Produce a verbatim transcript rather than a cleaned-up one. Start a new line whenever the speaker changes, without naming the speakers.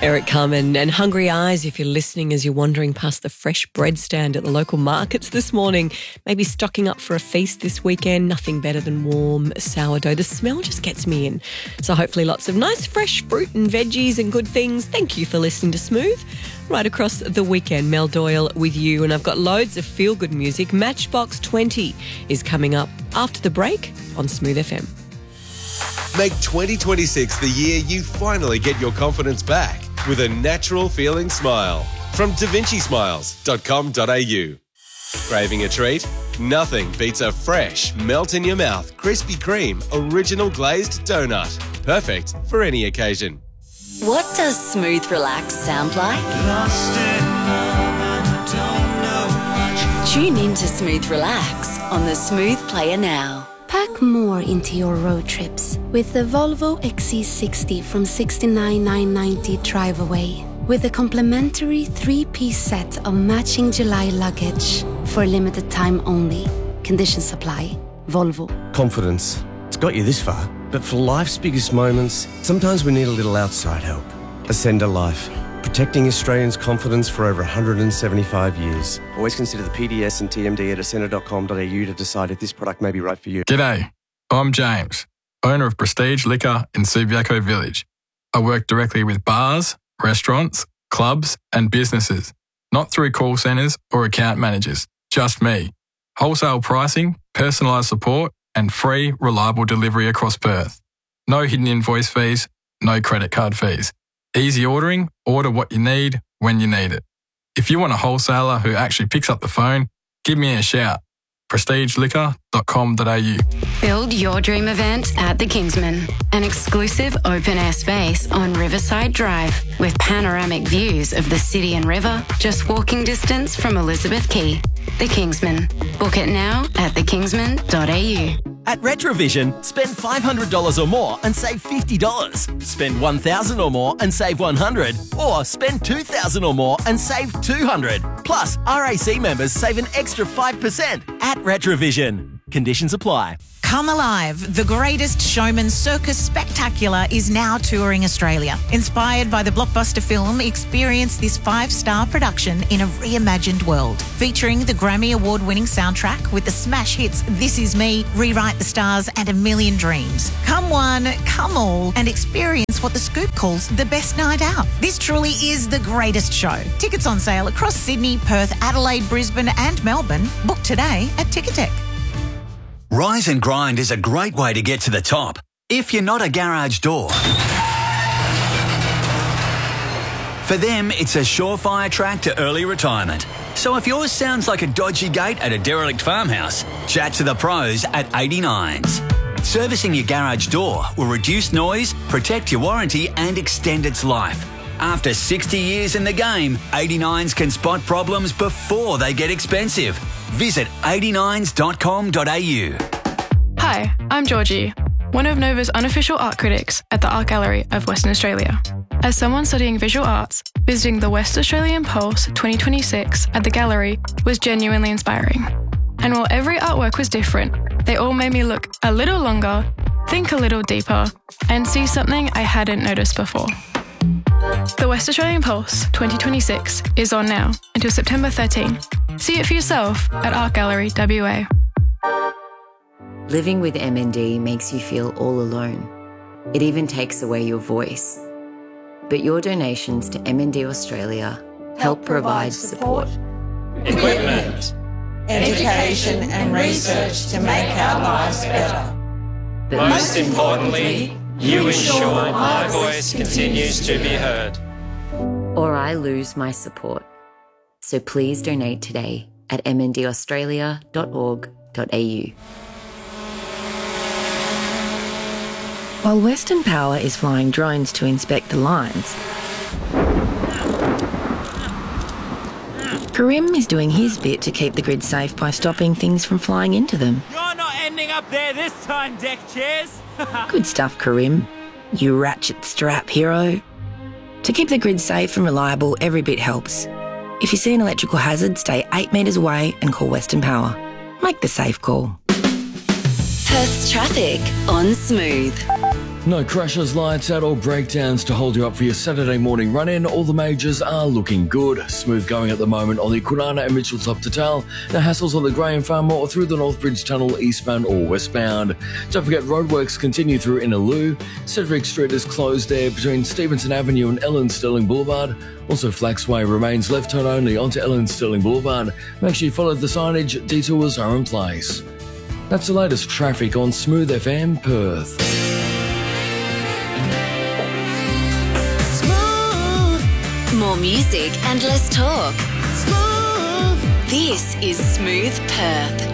Eric Carmen and Hungry Eyes, if you're listening as you're wandering past the fresh bread stand at the local markets this morning, maybe stocking up for a feast this weekend, nothing better than warm sourdough. The smell just gets me in. So hopefully lots of nice fresh fruit and veggies and good things. Thank you for listening to Smooth. Right across the weekend, Mel Doyle with you, and I've got loads of feel-good music. Matchbox twenty is coming up after the break on Smooth F M.
Make twenty twenty-six the year you finally get your confidence back with a natural feeling smile from da vinci smiles dot com dot a u. Craving a treat? Nothing beats a fresh, melt-in-your-mouth Krispy Kreme original glazed donut. Perfect for any occasion.
What does Smooth Relax sound like? Tune in to Smooth Relax on the Smooth Player now.
Pack more into your road trips with the Volvo X C sixty from sixty-nine thousand nine hundred ninety Drive Away. With a complimentary three-piece set of matching July luggage for a limited time only. Conditions apply. Volvo.
Confidence. It's got you this far, but for life's biggest moments, sometimes we need a little outside help. Ascender Life. Protecting Australians' confidence for over one hundred seventy-five years. Always consider the P D S and T M D at ascender dot com dot a u to decide if this product may be right for you.
G'day, I'm James, owner of Prestige Liquor in Subiaco Village. I work directly with bars, restaurants, clubs and businesses, not through call centres or account managers, just me. Wholesale pricing, personalised support and free, reliable delivery across Perth. No hidden invoice fees, no credit card fees. Easy ordering, order what you need when you need it. If you want a wholesaler who actually picks up the phone, give me a shout. prestige liquor dot com dot a u.
Build your dream event at The Kingsman, an exclusive open-air space on Riverside Drive with panoramic views of the city and river, just walking distance from Elizabeth Quay. The Kingsman. Book it now at the kingsman dot a u.
At Retrovision, spend five hundred dollars or more and save fifty dollars. Spend one thousand dollars or more and save one hundred dollars. Or spend two thousand dollars or more and save two hundred dollars. Plus, R A C members save an extra five percent at Retrovision. Conditions apply.
Come Alive, the greatest showman circus spectacular is now touring Australia. Inspired by the blockbuster film, experience this five-star production in a reimagined world. Featuring the Grammy Award-winning soundtrack with the smash hits This Is Me, Rewrite the Stars and A Million Dreams. Come one, come all and experience what The Scoop calls the best night out. This truly is the greatest show. Tickets on sale across Sydney, Perth, Adelaide, Brisbane and Melbourne. Book today at Ticketek.
Rise and Grind is a great way to get to the top if you're not a garage door. For them, it's a surefire track to early retirement. So if yours sounds like a dodgy gate at a derelict farmhouse, chat to the pros at eighty-nines. Servicing your garage door will reduce noise, protect your warranty and extend its life. After sixty years in the game, eighty-nines can spot problems before they get expensive. Visit eighty-nines dot com dot a u.
Hi, I'm Georgie, one of Nova's unofficial art critics at the Art Gallery of Western Australia. As someone studying visual arts, visiting the West Australian Pulse twenty twenty-six at the gallery was genuinely inspiring. And while every artwork was different, they all made me look a little longer, think a little deeper, and see something I hadn't noticed before. The West Australian Pulse twenty twenty-six is on now until September thirteenth. See it for yourself at Art Gallery W A.
Living with M N D makes you feel all alone. It even takes away your voice. But your donations to M N D Australia help provide support,
equipment, education and research to make our lives better.
But most importantly, you ensure my voice continues to be heard.
Or I lose my support. So please donate today at m n d australia dot org dot a u.
While Western Power is flying drones to inspect the lines, Karim is doing his bit to keep the grid safe by stopping things from flying into them.
You're not ending up there this time, deck chairs.
Good stuff, Karim. You ratchet strap hero. To keep the grid safe and reliable, every bit helps. If you see an electrical hazard, stay eight metres away and call Western Power. Make the safe call.
Perth's traffic on Smooth.
No crashes, lights out or breakdowns to hold you up for your Saturday morning run-in. All the majors are looking good. Smooth going at the moment on the Kwinana and Mitchell Top to Tal. No hassles on the Graham Farmer or through the Northbridge Tunnel eastbound or westbound. Don't forget roadworks continue through Innaloo. Cedric Street is closed there between Stevenson Avenue and Ellen Sterling Boulevard. Also, Flaxway remains left turn only onto Ellen Sterling Boulevard. Make sure you follow the signage. Detours are in place. That's the latest traffic on Smooth F M Perth.
More music and less talk. Smooth. This is Smooth Perth.